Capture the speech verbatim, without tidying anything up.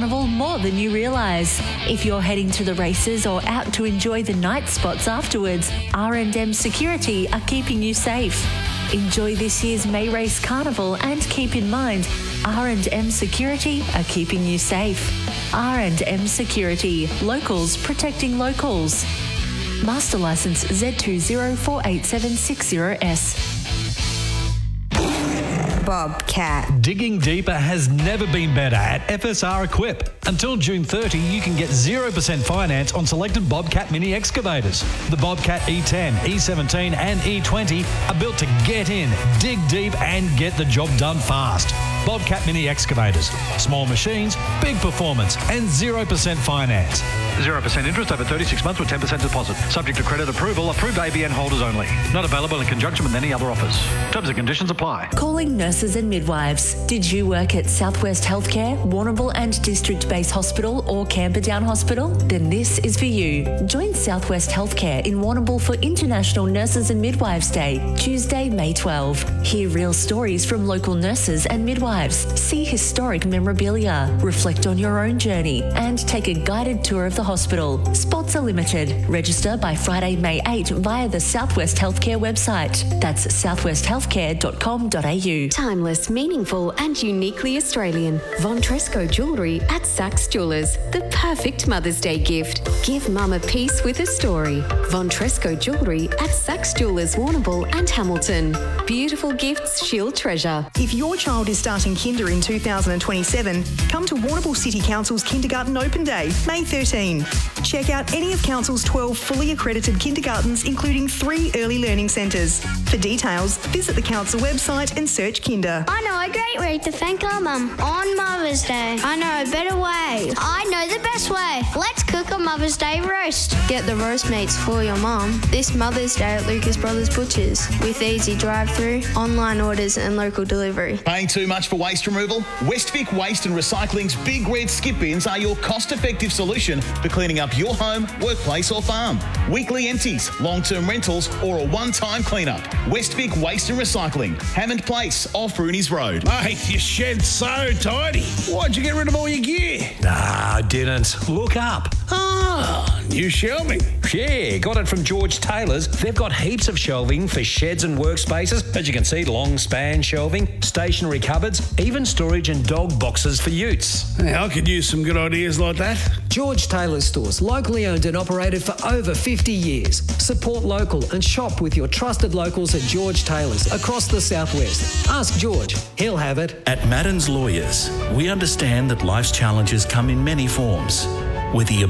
Carnival more than you realise. If you're heading to the races or out to enjoy the night spots afterwards, R and M Security are keeping you safe. Enjoy this year's May Race Carnival and keep in mind, R and M Security are keeping you safe. R and M Security, locals protecting locals. Master Licence Z two zero four eight seven six zero S. Bobcat. Digging deeper has never been better at F S R Equip. Until June thirtieth, you can get zero percent finance on selected Bobcat mini excavators. The Bobcat E ten, E seventeen and E twenty are built to get in, dig deep and get the job done fast. Bobcat mini excavators. Small machines, big performance and zero percent finance. zero percent interest over thirty-six months with ten percent deposit. Subject to credit approval. Approved A B N holders only. Not available in conjunction with any other offers. Terms and conditions apply. Calling nurses and midwives. Did you work at Southwest Healthcare, Warrnambool and District Base Hospital or Camperdown Hospital? Then this is for you. Join Southwest Healthcare in Warrnambool for International Nurses and Midwives Day, Tuesday, May twelfth. Hear real stories from local nurses and midwives. See historic memorabilia, reflect on your own journey and take a guided tour of the hospital. Spots are limited. Register by Friday, May eighth via the Southwest Healthcare website. That's southwest healthcare dot com dot a u. Timeless, meaningful and uniquely Australian. Von Tresco Jewellery at Saks Jewellers. The perfect Mother's Day gift. Give Mum a piece with a story. Von Tresco Jewellery at Saks Jewellers, Warrnambool and Hamilton. Beautiful gifts she'll treasure. If your child is starting kinder in two thousand twenty-seven, come to Warrnambool City Council's Kindergarten Open Day, May thirteenth. Check out any of Council's twelve fully accredited kindergartens, including three early learning centres. For details, visit the Council website and search Kinder. I know a great way to thank our mum on Mother's Day. I know a better way. I know the best way. Let's cook a Mother's Day roast. Get the roast meats for your mum this Mother's Day at Lucas Brothers Butchers with easy drive-through, online orders and local delivery. Paying too much for waste removal? Westvic Waste and Recycling's Big Red Skip Bins are your cost-effective solution for cleaning up your home, workplace or farm. Weekly empties, long-term rentals or a one-time clean-up. Westvic Waste and Recycling, Hammond Place, off Rooney's Road. Mate, your shed's so tidy. Why'd you get rid of all your gear? Nah, I didn't. Look up. Ah, new shelving. Yeah, got it from George Taylor's. They've got heaps of shelving for sheds and workspaces. As you can see, long span shelving, stationary cupboards, even storage and dog boxes for utes. Hey, I could use some good ideas like that. George Taylor's stores, locally owned and operated for over fifty years. Support local and shop with your trusted locals at George Taylor's across the southwest. Ask George, he'll have it. At Madden's Lawyers, we understand that life's challenges come in many forms. Whether you're